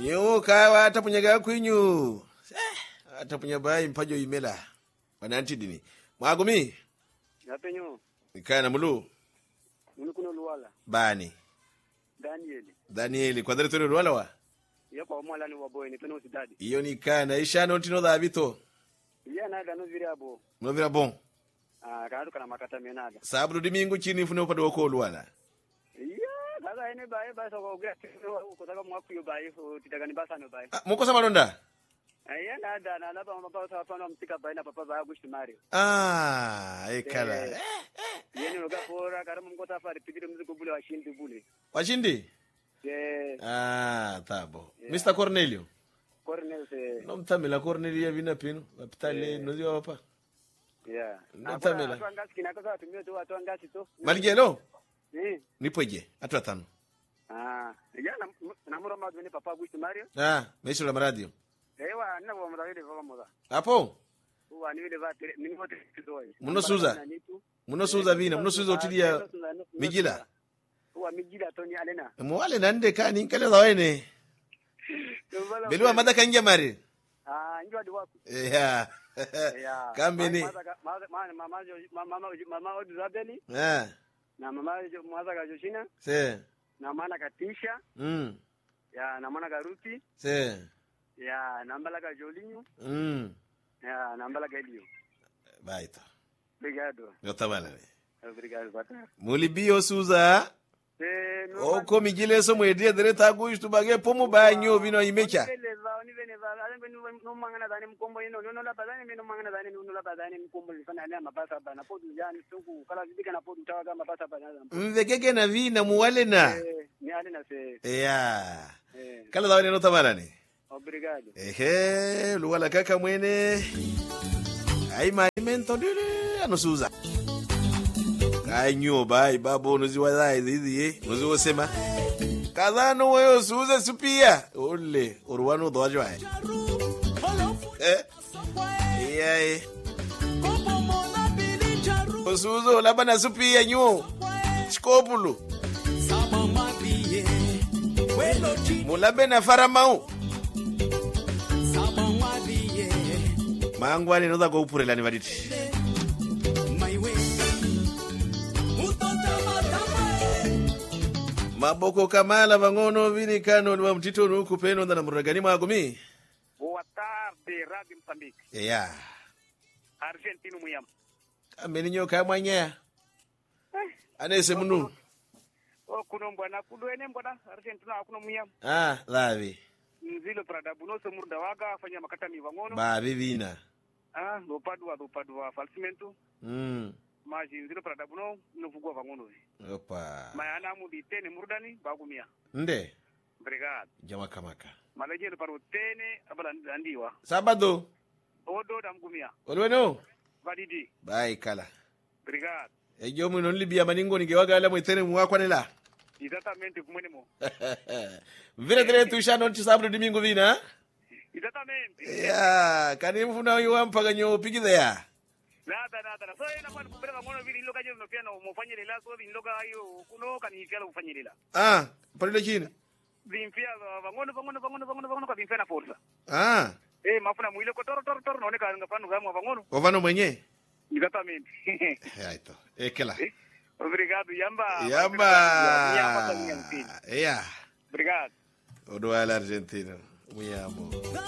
Yo kawa atapunyaga kwinyu. Atapunya bai mpajo imela. Wananti dini. Mwagumi. Napenyo. Ikana mulu. Mulu kuno luwala. Bani. Danieli. Kwa dhari tole luwala wa? Yako omwala ni waboy ni peno usidadi. Iyo ni kana. Ishano ntino dha abito. Iya nada no vira bo. No vira bon. Kanadu kana makata menada. Sabru dimingu chini fune upade wako luwala. Iya. Kaza ene bae bae soko ugea. Kutaka mwakuyo bae. Titagani basa no bae. Mukosa malonda? Iya nada. Na lapa mapao sa wapano mtika bae na papa bae gushi mario. Ekala. Yeni uga pora. Karamu mkota fari. Pikiri mziku bule washindi bule. Washindi? Tabo. Mr. Cornelio. Cornelio se. No mtamela Cornelio vina pino. Wapitale noziwa wapa. No mtamela. Atu angasi kinakaza watumio tu atu angasi tu. Maligelo? Nipoje. Atu atano. Ya namuro madwini papa gushi mario. Meisho la maradio. Ewa nina wa mradili baba moda. Hapo? Uwa niwile vate ni wote kidoi. Muno suza vina, muno suza utilia Migila. Uwa Migila Tony Alena. Mwale nande kani nkale za wene. Belua mada kangia mari. Njua di waku. Kambini. Mama Odu Zabeli. Na mama mwaza ka Joshina. Na mana Katisha. Na mana Garuti. Na mbala ka Jolinho. Na mbala ka Elio. Baita. Obrigado. Yotamala. Obrigado, Bata. Mulibio Suza. Oko Migile so mwedie direta aguish tubage pomo banyo vino imecha. No mangana dani mkombo ino no la badani no mangana dani no la badani mkombo lifana ala mabasa bana podu yani sungu kala vibika na podu tawaga mabasa bana. Mvekeke na vina muwale na. Ni alina se. Kala dawani no tamala ni. Obrigado. Luwala kaka mwene. Ai maimento dile anosuza. Kanyo bai babo noziwa dai didi noziwa sema. Kazano wewe suza supia. Ole orwano dojo ai. Osuzo labana supia nyo. Skopulu. Mulabe na faramau. Mangwani noza go upurela ni vaditi. Maboko kamala vangono vini kano ni mtito nuku peno na muragani magumi. Boa tarde, Radio Mozambique. Argentino muyam. Ameninyo kama nyea. Anese munu. Kuno mbwana kudwene mbwana Argentina akuno muyam. Lavi. Nzilo prada bunoso murda waga afanya makata mi vangono. Vivina. Dopadwa falsimento. Maji nzilo prada buno nofugwa vangono vi. Opa. Mayana mudi tene murdani bagumia. Nde. Obrigado. Jama kamaka. Malajero paro tene abala andiwa. Sabado. Odo damgumia. Olweno. Vadidi. Bai kala. Obrigado. Ejo mu non libia maningo ningewaga ala mwitene mwakwa nela. Exatamente kumwenemo. Vile tele tuisha non tisabro domingo vina. Exatamente. Kani mfuna yuwa mpaga nyo pigide ya. Nada. So ina kwa kupeleka ngono vile loka je unopia na umfanye lela so vile loka hiyo kuno kanifia ufanye lela. Pale chini. Vimfia vangono kwa vimfia na forza. Mafuna mwile ko toro naoneka ngapano gamwa vangono. Ovano mwenye. Exatamente. Aito. Ekela. Obrigado, Yamba. Obrigado. Obrigado. Odo al argentino. Muy amo.